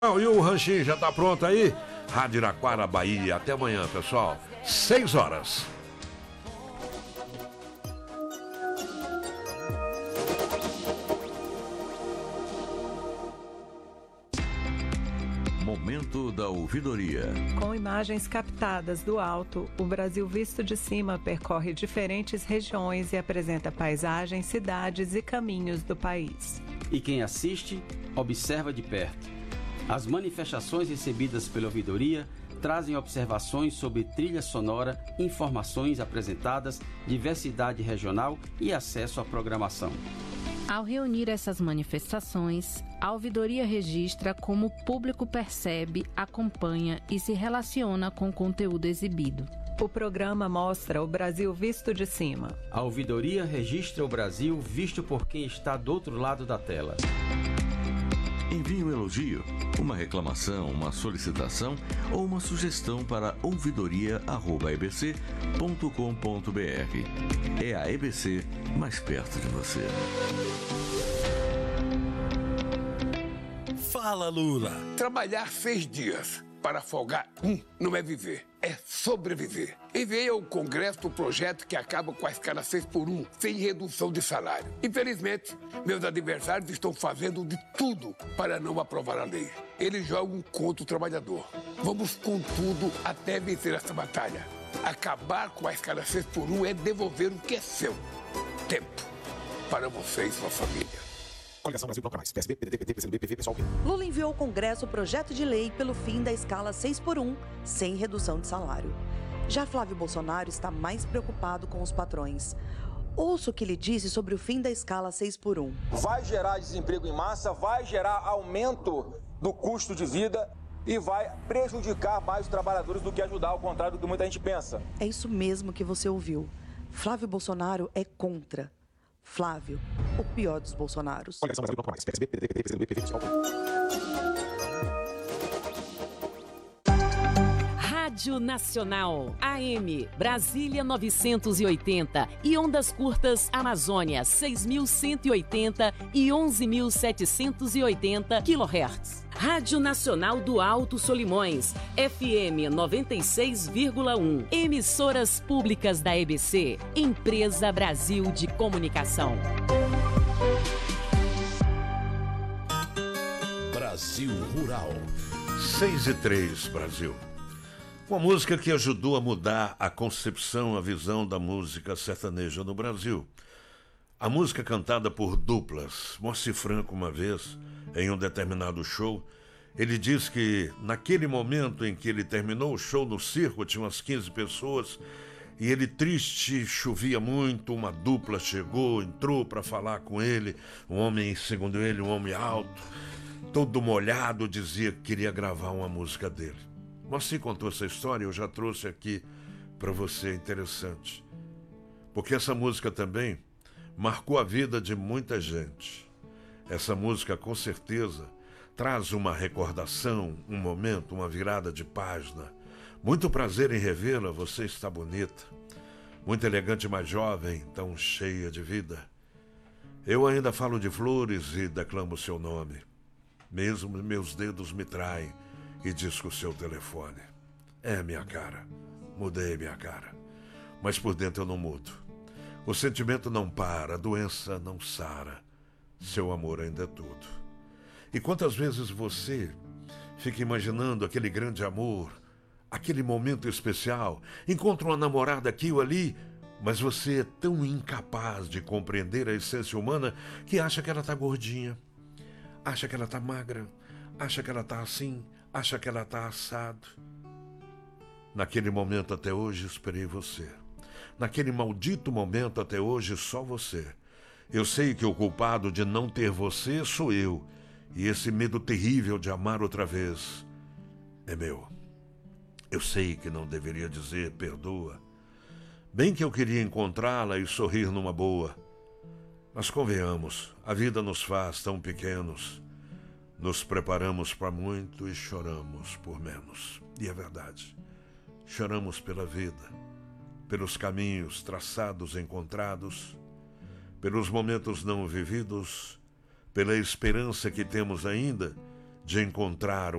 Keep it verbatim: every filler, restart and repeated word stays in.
E o ranchinho já tá pronto aí? Rádio Iraquara, Bahia. Até amanhã, pessoal. Seis horas. Momento da ouvidoria. Com imagens captadas do alto, o Brasil visto de cima percorre diferentes regiões e apresenta paisagens, cidades e caminhos do país. E quem assiste, observa de perto. As manifestações recebidas pela ouvidoria trazem observações sobre trilha sonora, informações apresentadas, diversidade regional e acesso à programação. Ao reunir essas manifestações, a ouvidoria registra como o público percebe, acompanha e se relaciona com o conteúdo exibido. O programa mostra o Brasil visto de cima. A ouvidoria registra o Brasil visto por quem está do outro lado da tela. Envie um elogio, uma reclamação, uma solicitação ou uma sugestão para ouvidoria arroba e b c ponto com ponto b r. É a E B C mais perto de você. Fala, Lula. Trabalhar seis dias para folgar um não é viver, é sobreviver. Enviei ao Congresso o projeto que acaba com a escala seis por um, sem redução de salário. Infelizmente, meus adversários estão fazendo de tudo para não aprovar a lei. Eles jogam contra o trabalhador. Vamos com tudo até vencer essa batalha. Acabar com a escala seis por um é devolver o que é seu. Tempo para você e sua família. Coligação Brasil Bloco Mais, P S B, P D T, P T, P C do B, P V, Pessoal. Lula enviou ao Congresso o projeto de lei pelo fim da escala seis por um, sem redução de salário. Já Flávio Bolsonaro está mais preocupado com os patrões. Ouça o que ele disse sobre o fim da escala seis por um. Vai gerar desemprego em massa, vai gerar aumento do custo de vida e vai prejudicar mais os trabalhadores do que ajudar, ao contrário do que muita gente pensa. É isso mesmo que você ouviu. Flávio Bolsonaro é contra. Flávio, o pior dos Bolsonaros. Coligação Brasil Bloco Mais, P S B, P D T, P C do B, P V, Pessoal. Rádio Nacional, A M, Brasília novecentos e oitenta e ondas curtas Amazônia seis mil cento e oitenta e onze mil setecentos e oitenta quilohertz. Rádio Nacional do Alto Solimões, F M noventa e seis vírgula um. Emissoras públicas da E B C, Empresa Brasil de Comunicação. Brasil Rural. seis e três, Brasil. Uma música que ajudou a mudar a concepção, a visão da música sertaneja no Brasil. A música cantada por duplas. Moacir Franco, uma vez, em um determinado show, ele diz que naquele momento em que ele terminou o show no circo, tinha umas quinze pessoas, e ele triste, chovia muito, uma dupla chegou, entrou para falar com ele, um homem, segundo ele, um homem alto, todo molhado, dizia que queria gravar uma música dele. Moacir contou essa história, eu já trouxe aqui para você, interessante. Porque essa música também marcou a vida de muita gente. Essa música, com certeza, traz uma recordação, um momento, uma virada de página. Muito prazer em revê-la, você está bonita. Muito elegante, mais jovem, tão cheia de vida. Eu ainda falo de flores e declamo seu nome. Mesmo meus dedos me traem e disco o seu telefone. É minha cara, mudei minha cara, mas por dentro eu não mudo. O sentimento não para, a doença não sara, seu amor ainda é tudo. E quantas vezes você fica imaginando aquele grande amor, aquele momento especial, encontra uma namorada aqui ou ali, mas você é tão incapaz de compreender a essência humana que acha que ela tá gordinha, acha que ela tá magra, acha que ela tá assim, acha que ela tá assado. Naquele momento até hoje esperei você. Naquele maldito momento até hoje só você. Eu sei que o culpado de não ter você sou eu. E esse medo terrível de amar outra vez é meu. Eu sei que não deveria dizer perdoa. Bem que eu queria encontrá-la e sorrir numa boa. Mas convenhamos, a vida nos faz tão pequenos. Nos preparamos para muito e choramos por menos. E é verdade. Choramos pela vida, pelos caminhos traçados, encontrados, pelos momentos não vividos, pela esperança que temos ainda de encontrar